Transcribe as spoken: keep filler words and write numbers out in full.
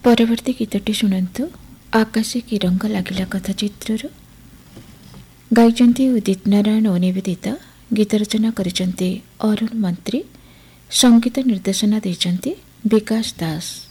ପରବର୍ତ୍ତୀ ଗୀତଟି ଶୁଣନ୍ତୁ। ଆକାଶେ କି ରଙ୍ଗ ଲାଗିଲା କଥା ଚିତ୍ରରୁ। ଗାଇଛନ୍ତି ଉଦିତ ନାରାୟଣ ଓ ନିବେଦିତା। ଗୀତ ରଚନା କରିଛନ୍ତି ଅରୁଣ ମନ୍ତ୍ରୀ। ସଙ୍ଗୀତ ନିର୍ଦ୍ଦେଶନା ଦେଇଛନ୍ତି ବିକାଶ ଦାସ।